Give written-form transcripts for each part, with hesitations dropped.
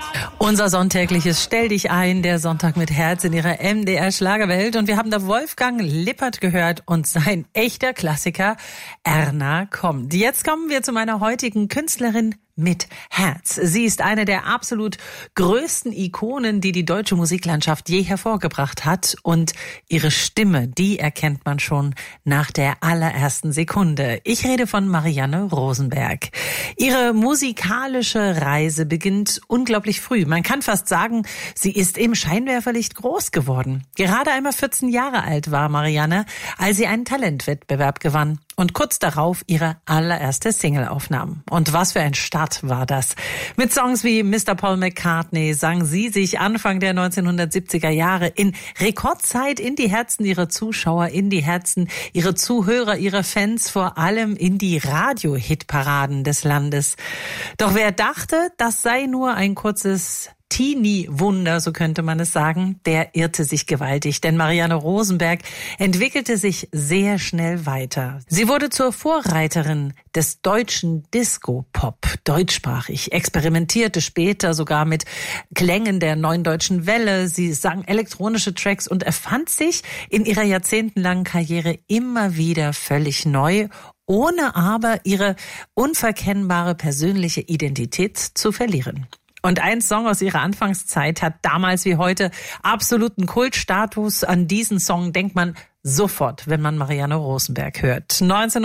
Unser sonntägliches Stell dich ein, der Sonntag mit Herz in ihrer MDR Schlagerwelt. Und wir haben da Wolfgang Lippert gehört und sein echter Klassiker Erna kommt. Jetzt kommen wir zu meiner heutigen Künstlerin mit Herz. Sie ist eine der absolut größten Ikonen, die die deutsche Musiklandschaft je hervorgebracht hat. Und ihre Stimme, die erkennt man schon nach der allerersten Sekunde. Ich rede von Marianne Rosenberg. Ihre musikalische Reise beginnt unglaublich früh. Man kann fast sagen, sie ist im Scheinwerferlicht groß geworden. Gerade einmal 14 Jahre alt war Marianne, als sie einen Talentwettbewerb gewann und kurz darauf ihre allererste Single aufnahm. Und was für ein Start war das. Mit Songs wie Mr. Paul McCartney sang sie sich Anfang der 1970er Jahre in Rekordzeit in die Herzen ihrer Zuschauer, in die Herzen ihrer Zuhörer, ihrer Fans, vor allem in die Radio-Hitparaden des Landes. Doch wer dachte, das sei nur ein kurzes Teenie-Wunder, so könnte man es sagen, der irrte sich gewaltig, denn Marianne Rosenberg entwickelte sich sehr schnell weiter. Sie wurde zur Vorreiterin des deutschen Disco-Pop, deutschsprachig, experimentierte später sogar mit Klängen der neuen deutschen Welle. Sie sang elektronische Tracks und erfand sich in ihrer jahrzehntelangen Karriere immer wieder völlig neu, ohne aber ihre unverkennbare persönliche Identität zu verlieren. Und ein Song aus ihrer Anfangszeit hat damals wie heute absoluten Kultstatus. An diesen Song denkt man sofort, wenn man Marianne Rosenberg hört.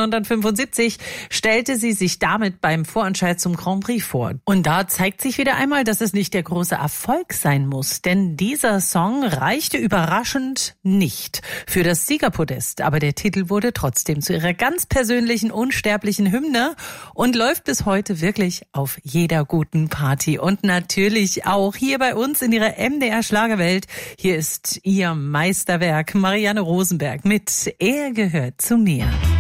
1975 stellte sie sich damit beim Vorentscheid zum Grand Prix vor. Und da zeigt sich wieder einmal, dass es nicht der große Erfolg sein muss. Denn dieser Song reichte überraschend nicht für das Siegerpodest. Aber der Titel wurde trotzdem zu ihrer ganz persönlichen, unsterblichen Hymne und läuft bis heute wirklich auf jeder guten Party. Und natürlich auch hier bei uns in ihrer MDR Schlagerwelt. Hier ist ihr Meisterwerk, Marianne Rosenberg mit Er gehört zu mir.